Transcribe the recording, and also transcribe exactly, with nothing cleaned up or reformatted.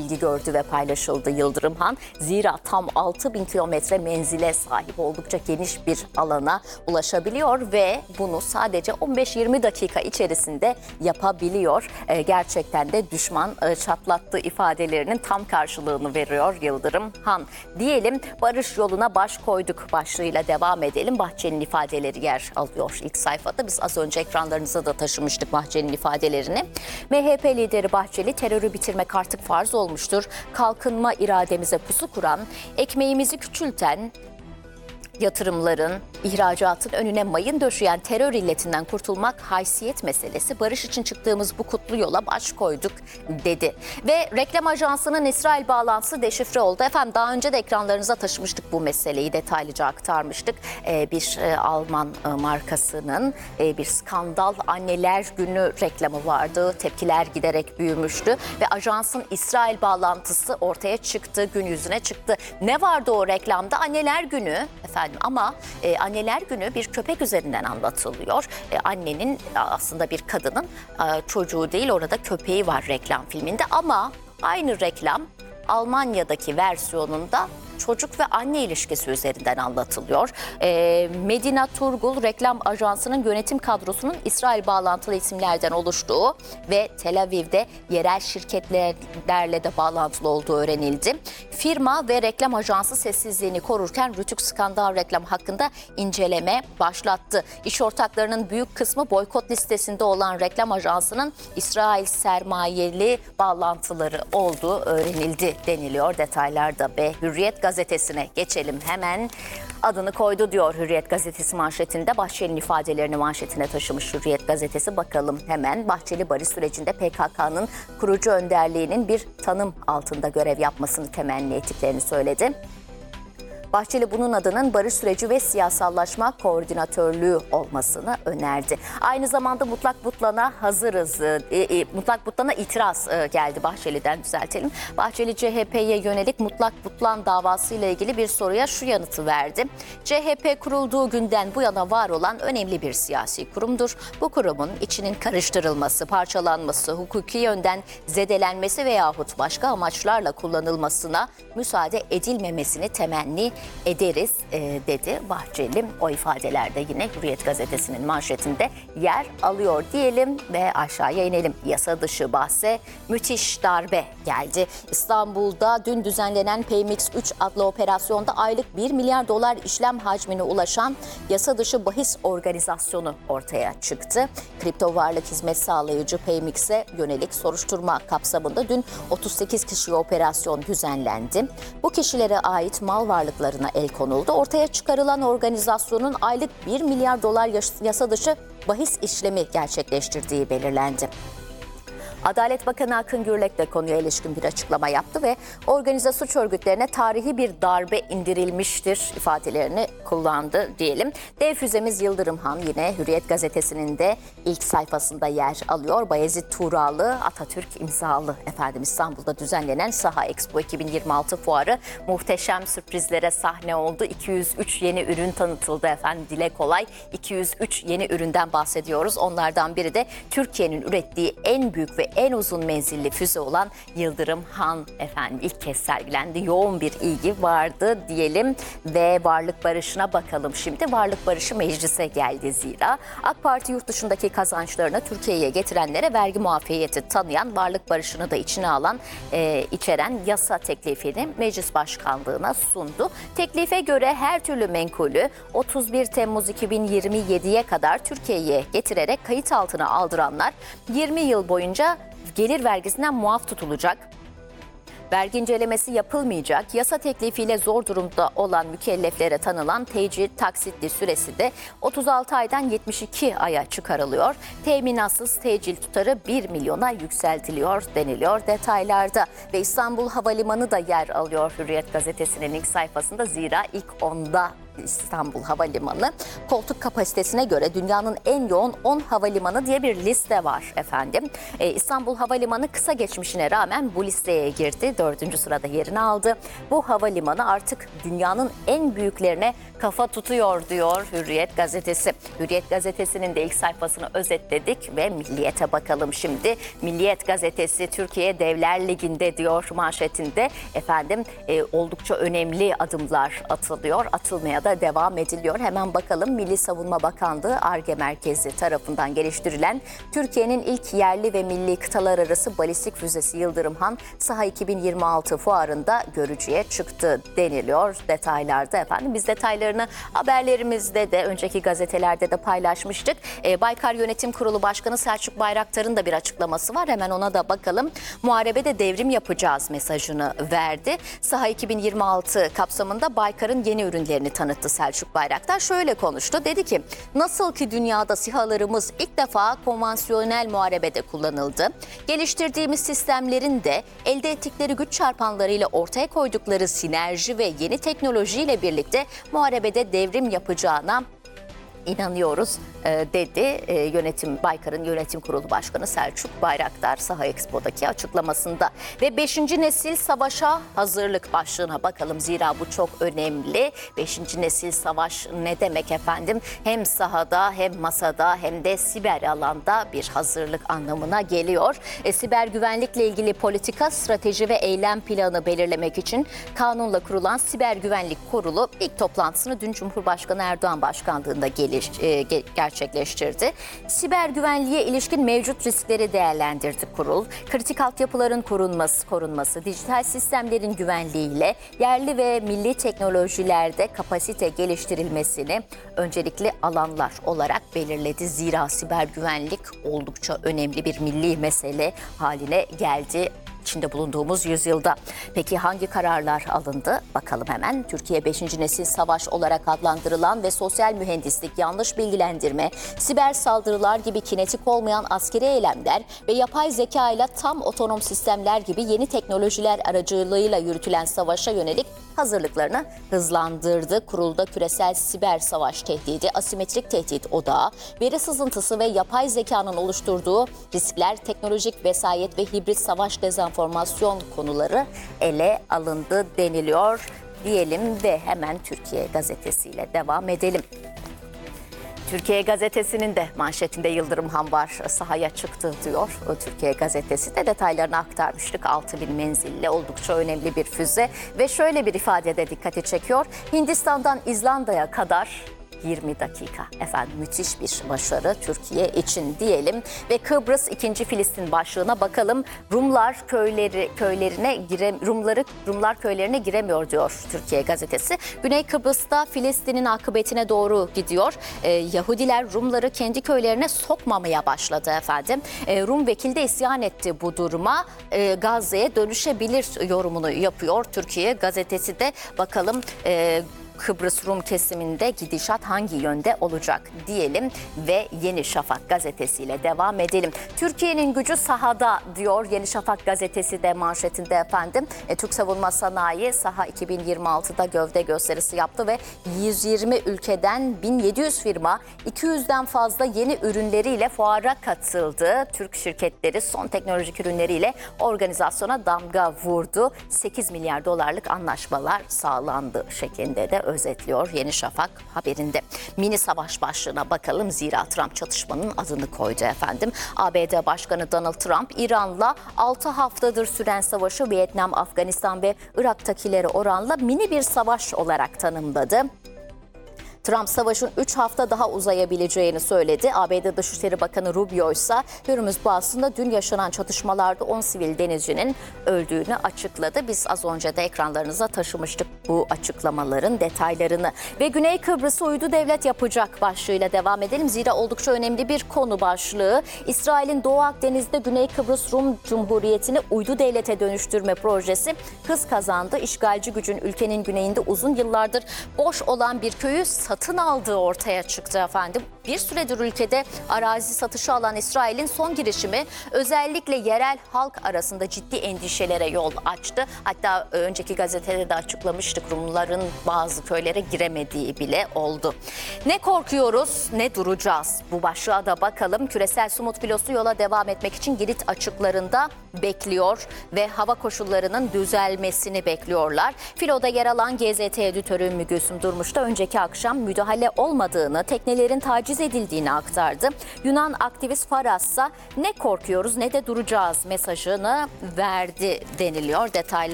ilgi gördü ve paylaşıldı Yıldırım Han. Zira tam altı bin kilometre menzile sahip, oldukça geniş bir alana ulaşabiliyor ve bunu sadece on beş yirmi dakika içerisinde yapabiliyor. E, gerçekten de düşman e, çatlattı ifadelerinin tam karşılığını veriyor Yıldırım Han. Diyelim barış yoluna baş koyduk başlığıyla devam edelim. Bahçeli'nin ifadeleri yer alıyor ilk sayfada. Biz az önce ekranlarınıza da taşımıştık Bahçeli'nin ifadelerini. M H P lideri Bahçeli, terörü bitirmek artık farz olmuştur. Kalkınma irademize pusu kuran, ekmeğimizi küçülten, yatırımların, ihracatın önüne mayın döşeyen terör illetinden kurtulmak haysiyet meselesi. Barış için çıktığımız bu kutlu yola baş koyduk dedi. Ve reklam ajansının İsrail bağlantısı deşifre oldu. Efendim daha önce de ekranlarınıza taşımıştık bu meseleyi, detaylıca aktarmıştık. Ee, bir e, Alman e, markasının e, bir skandal anneler günü reklamı vardı. Tepkiler giderek büyümüştü ve ajansın İsrail bağlantısı ortaya çıktı, gün yüzüne çıktı. Ne vardı o reklamda? Anneler günü efendim. Ama e, anneler günü bir köpek üzerinden anlatılıyor. E, annenin aslında bir kadının e, çocuğu değil, orada köpeği var reklam filminde. Ama aynı reklam Almanya'daki versiyonunda çocuk ve anne ilişkisi üzerinden anlatılıyor. E, Medina Turgul reklam ajansının yönetim kadrosunun İsrail bağlantılı isimlerden oluştuğu ve Tel Aviv'de yerel şirketlerle de bağlantılı olduğu öğrenildi. Firma ve reklam ajansı sessizliğini korurken Rütük skandal reklam hakkında inceleme başlattı. İş ortaklarının büyük kısmı boykot listesinde olan reklam ajansının İsrail sermayeli bağlantıları olduğu öğrenildi deniliyor detaylarda. Ve Hürriyet gazetesine geçelim hemen. Adını koydu diyor Hürriyet gazetesi manşetinde. Bahçeli'nin ifadelerini manşetine taşımış Hürriyet gazetesi. Bakalım hemen. Bahçeli barış sürecinde P K K'nın kurucu önderliğinin bir tanım altında görev yapmasını temenni ettiklerini söyledi. Bahçeli bunun adının barış süreci ve siyasallaşma koordinatörlüğü olmasını önerdi. Aynı zamanda mutlak butlana hazırız, e, e, mutlak butlana itiraz e, geldi Bahçeli'den, düzeltelim. Bahçeli C H P'ye yönelik mutlak butlan davasıyla ilgili bir soruya şu yanıtı verdi. C H P kurulduğu günden bu yana var olan önemli bir siyasi kurumdur. Bu kurumun içinin karıştırılması, parçalanması, hukuki yönden zedelenmesi veyahut başka amaçlarla kullanılmasına müsaade edilmemesini temenni ederiz e, dedi Bahçeli. O ifadelerde yine Hürriyet gazetesinin manşetinde yer alıyor diyelim ve aşağıya inelim. Yasa dışı bahse müthiş darbe geldi. İstanbul'da dün düzenlenen Peymix üç adlı operasyonda aylık bir milyar dolar işlem hacmine ulaşan yasa dışı bahis organizasyonu ortaya çıktı. Kripto varlık hizmet sağlayıcı Peymix'e yönelik soruşturma kapsamında dün otuz sekiz kişiye operasyon düzenlendi. Bu kişilere ait mal varlıkları el konuldu. Ortaya çıkarılan organizasyonun aylık bir milyar dolar yasa dışı bahis işlemi gerçekleştirdiği belirlendi. Adalet Bakanı Akın Gürlek de konuya ilişkin bir açıklama yaptı ve organize suç örgütlerine tarihi bir darbe indirilmiştir ifadelerini kullandı diyelim. Dev füzemiz Yıldırım Han yine Hürriyet gazetesinin de ilk sayfasında yer alıyor. Bayezid Tuğralı Atatürk imzalı efendim İstanbul'da düzenlenen Saha Expo iki bin yirmi altı fuarı muhteşem sürprizlere sahne oldu. iki yüz üç yeni ürün tanıtıldı efendim, dile kolay. iki yüz üç yeni üründen bahsediyoruz. Onlardan biri de Türkiye'nin ürettiği en büyük ve en uzun menzilli füze olan Yıldırım Han efendim ilk kez sergilendi. Yoğun bir ilgi vardı diyelim ve varlık barışına bakalım şimdi. Varlık barışı meclise geldi zira. AK Parti yurt dışındaki kazançlarını Türkiye'ye getirenlere vergi muafiyeti tanıyan, varlık barışını da içine alan, e, içeren yasa teklifini meclis başkanlığına sundu. Teklife göre her türlü menkulü otuz bir Temmuz iki bin yirmi yediye kadar Türkiye'ye getirerek kayıt altına aldıranlar yirmi yıl boyunca gelir vergisinden muaf tutulacak. Vergi incelemesi yapılmayacak. Yasa teklifiyle zor durumda olan mükelleflere tanınan tecil taksitli süresi de otuz altı aydan yetmiş iki aya çıkarılıyor. Teminatsız tecil tutarı bir milyona yükseltiliyor deniliyor detaylarda. Ve İstanbul Havalimanı da yer alıyor Hürriyet gazetesinin ilk sayfasında, zira ilk onda İstanbul Havalimanı koltuk kapasitesine göre dünyanın en yoğun on havalimanı diye bir liste var efendim. Ee, İstanbul Havalimanı kısa geçmişine rağmen bu listeye girdi. Dördüncü sırada yerini aldı. Bu havalimanı artık dünyanın en büyüklerine kafa tutuyor diyor Hürriyet gazetesi. Hürriyet gazetesinin de ilk sayfasını özetledik ve Milliyet'e bakalım şimdi. Milliyet gazetesi Türkiye Devler Ligi'nde diyor manşetinde. Efendim e, oldukça önemli adımlar atılıyor. Atılmaya da devam ediliyor. Hemen bakalım Milli Savunma Bakanlığı Ar-Ge Merkezi tarafından geliştirilen Türkiye'nin ilk yerli ve milli kıtalar arası balistik füzesi Yıldırım Han Saha iki bin yirmi altı fuarında görücüye çıktı deniliyor detaylarda efendim. Biz detaylarını haberlerimizde de önceki gazetelerde de paylaşmıştık. Ee, Baykar Yönetim Kurulu Başkanı Selçuk Bayraktar'ın da bir açıklaması var. Hemen ona da bakalım. Muharebede devrim yapacağız mesajını verdi. Saha iki bin yirmi altı kapsamında Baykar'ın yeni ürünlerini tanıttı Selçuk Bayraktar. Şöyle konuştu. Dedi ki nasıl ki dünyada SİHA'larımız ilk defa konvansiyonel muharebede kullanıldı. Geliştirdiğimiz sistemlerin de elde ettikleri güç çarpanlarıyla ortaya koydukları sinerji ve yeni teknolojiyle birlikte muharebede devrim yapacağına İnanıyoruz e, dedi e, yönetim Baykar'ın yönetim kurulu başkanı Selçuk Bayraktar Saha Expo'daki açıklamasında. Ve beşinci nesil savaşa hazırlık başlığına bakalım zira bu çok önemli. beşinci nesil savaş ne demek efendim? Hem sahada hem masada hem de siber alanda bir hazırlık anlamına geliyor. E, siber güvenlikle ilgili politika, strateji ve eylem planı belirlemek için kanunla kurulan Siber Güvenlik Kurulu ilk toplantısını dün Cumhurbaşkanı Erdoğan başkanlığında geliş, e, gerçekleştirdi. Siber güvenliğe ilişkin mevcut riskleri değerlendirdi kurul. Kritik altyapıların korunması, korunması, dijital sistemlerin güvenliğiyle yerli ve milli teknolojilerde kapasite geliştirilmesini öncelikli alanlar olarak belirledi. Zira siber güvenlik oldukça önemli bir milli mesele haline geldi içinde bulunduğumuz yüzyılda. Peki hangi kararlar alındı? Bakalım hemen. Türkiye beşinci nesil savaş olarak adlandırılan ve sosyal mühendislik, yanlış bilgilendirme, siber saldırılar gibi kinetik olmayan askeri eylemler ve yapay zeka ile tam otonom sistemler gibi yeni teknolojiler aracılığıyla yürütülen savaşa yönelik hazırlıklarını hızlandırdı. Kurulda küresel siber savaş tehdidi, asimetrik tehdit odağı, veri sızıntısı ve yapay zekanın oluşturduğu riskler, teknolojik vesayet ve hibrit savaş dezenformasyon konuları ele alındı deniliyor diyelim ve hemen Türkiye gazetesiyle devam edelim. Türkiye gazetesinin de manşetinde Yıldırım Han var, sahaya çıktı diyor. O Türkiye gazetesi de detaylarını aktarmıştık. altı bin menzilli oldukça önemli bir füze ve şöyle bir ifadede dikkati çekiyor. Hindistan'dan İzlanda'ya kadar yirmi dakika. Efendim müthiş bir başarı Türkiye için diyelim ve Kıbrıs ikinci Filistin başlığına bakalım. Rumlar köyleri köylerine gire Rumları Rumlar köylerine giremiyor diyor Türkiye gazetesi. Güney Kıbrıs'ta Filistin'in akıbetine doğru gidiyor. Ee, Yahudiler Rumları kendi köylerine sokmamaya başladı efendim. Ee, Rum vekili de isyan etti bu duruma. Ee, Gazze'ye dönüşebilir yorumunu yapıyor Türkiye gazetesi de. Bakalım e, Kıbrıs Rum kesiminde gidişat hangi yönde olacak diyelim ve Yeni Şafak gazetesiyle devam edelim. Türkiye'nin gücü sahada diyor Yeni Şafak gazetesi de manşetinde efendim. E, Türk Savunma Sanayi Saha iki bin yirmi altıda gövde gösterisi yaptı ve yüz yirmi ülkeden bin yedi yüz firma iki yüzden fazla yeni ürünleriyle fuara katıldı. Türk şirketleri son teknolojik ürünleriyle organizasyona damga vurdu. sekiz milyar dolarlık anlaşmalar sağlandı şeklinde de özetliyor Yeni Şafak haberinde. Mini savaş başlığına bakalım zira Trump çatışmanın adını koydu efendim. A B D Başkanı Donald Trump İran'la altı haftadır süren savaşı Vietnam, Afganistan ve Irak'takileri oranla mini bir savaş olarak tanımladı. Trump savaşın üç hafta daha uzayabileceğini söyledi. A B D Dışişleri Bakanı Rubio ise Hürmüz Boğazı'nda dün yaşanan çatışmalarda on sivil denizcinin öldüğünü açıkladı. Biz az önce de ekranlarınıza taşımıştık bu açıklamaların detaylarını. Ve Güney Kıbrıs'ı uydu devlet yapacak başlığıyla devam edelim. Zira oldukça önemli bir konu başlığı. İsrail'in Doğu Akdeniz'de Güney Kıbrıs Rum Cumhuriyeti'ni uydu devlete dönüştürme projesi hız kazandı. İşgalci gücün ülkenin güneyinde uzun yıllardır boş olan bir köyü satın satın aldığı ortaya çıktı efendim. Bir süredir ülkede arazi satışı alan İsrail'in son girişimi özellikle yerel halk arasında ciddi endişelere yol açtı. Hatta önceki gazetede de açıklamıştık, Rumların bazı köylere giremediği bile oldu. Ne korkuyoruz, ne duracağız? Bu başlığa da bakalım. Küresel Sumut filosu yola devam etmek için Girit açıklarında bekliyor ve hava koşullarının düzelmesini bekliyorlar. Filoda yer alan G Z T editörü Ümmü Gülsüm Durmuş da önceki akşam müdahale olmadığını, teknelerin taciz edildiğini aktardı. Yunan aktivist Faras'sa ne korkuyoruz ne de duracağız mesajını verdi deniliyor. Detaylar